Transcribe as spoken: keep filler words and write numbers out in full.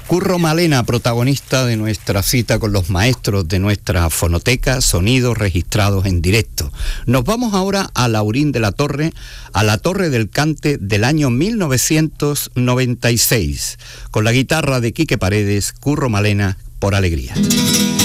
Curro Malena, protagonista de nuestra cita con los maestros de nuestra fonoteca, sonidos registrados en directo. Nos vamos ahora a Laurín de la Torre, a la Torre del Cante del año mil novecientos noventa y seis, con la guitarra de Quique Paredes, Curro Malena, Por Alegría.